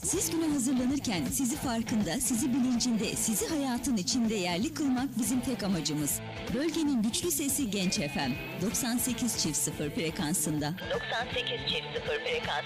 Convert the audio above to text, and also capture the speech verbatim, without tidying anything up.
Siz güne hazırlanırken sizi farkında, sizi bilincinde, sizi hayatın içinde yerli kılmak bizim tek amacımız. Bölgenin güçlü sesi Genç F M doksan sekiz çift sıfır frekansında. doksan sekiz çift sıfır frekans.